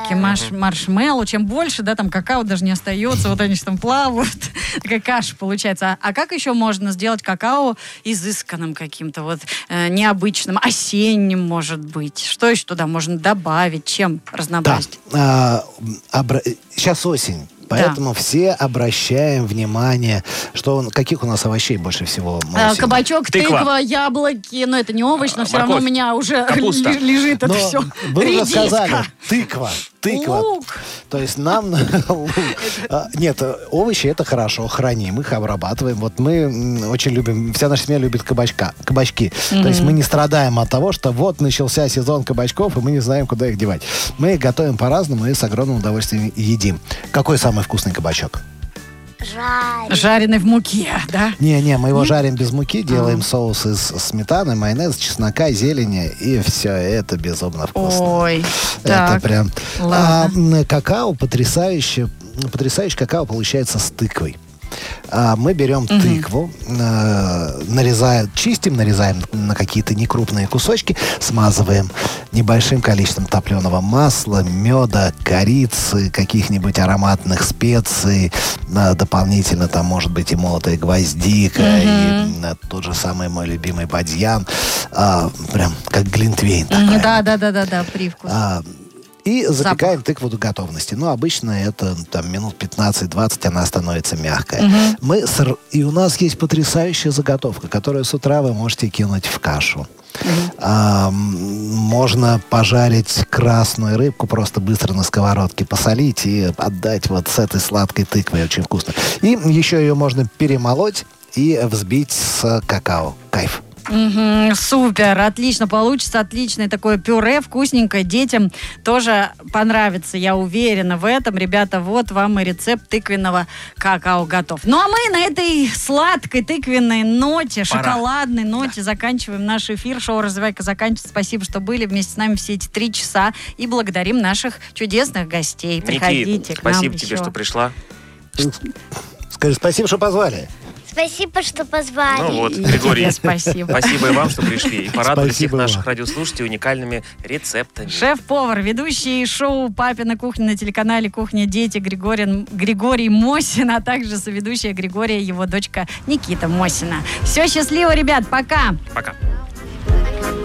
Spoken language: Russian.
сладкий маршмеллоу. Чем больше, да, там какао даже не остается, вот они же там плавают. Такая каша получается. А как еще можно сделать какао изысканным каким-то, вот необычным, осенним, может быть? Что еще туда можно добавить? Чем разнообразить? Да. Сейчас осень. Поэтому все обращаем внимание, каких у нас овощей больше всего. Кабачок, тыква, яблоки. Но это не овощ, но все равно у меня уже лежит это все. Вы уже сказали, тыква. Лук. То есть нам... Нет, овощи это хорошо, храним их, обрабатываем. Вот мы очень любим, вся наша семья любит кабачки. То есть мы не страдаем от того, что вот начался сезон кабачков, и мы не знаем, куда их девать. Мы их готовим по-разному и с огромным удовольствием едим. Какой самый вкусный кабачок? Жареный в муке, да? Не, мы его жарим без муки, делаем соус из сметаны, майонеза, чеснока, зелени, и все это безумно вкусно. Ой, это так. прям... Ладно. Какао потрясающий какао получается с тыквой. Мы берем тыкву, чистим, нарезаем на какие-то некрупные кусочки, смазываем небольшим количеством топленого масла, меда, корицы, каких-нибудь ароматных специй, дополнительно там может быть и молотая гвоздика, и тот же самый мой любимый бадьян, прям как глинтвейн. Да, привкус. И запекаем тыкву до готовности. Но обычно это там минут 15-20, она становится мягкая. И у нас есть потрясающая заготовка, которую с утра вы можете кинуть в кашу. Можно пожарить красную рыбку, просто быстро на сковородке посолить и отдать вот с этой сладкой тыквой. Очень вкусно. И еще ее можно перемолоть и взбить с какао. Кайф. Супер, отлично получится, отличное такое пюре, вкусненькое, детям тоже понравится, я уверена в этом. Ребята, вот вам и рецепт тыквенного какао готов. Ну а мы на этой сладкой тыквенной ноте, шоколадной ноте заканчиваем наш эфир. Шоу «Развивайка» заканчивается. Спасибо, что были вместе с нами все эти 3 часа и благодарим наших чудесных гостей. Приходите к нам спасибо еще. тебе, что пришла. Скажи спасибо, что позвали. Спасибо, что позвали. Ну вот, Григорий, спасибо. Спасибо и вам, что пришли. И порадовали всех Спасибо наших вам. радиослушателей уникальными рецептами. Шеф-повар, ведущий шоу «Папина кухня» на телеканале «Кухня. Дети» Григорий Мосин, а также соведущая Григория, его дочка Никита Мосина. Все, счастливо, ребят, пока! Пока.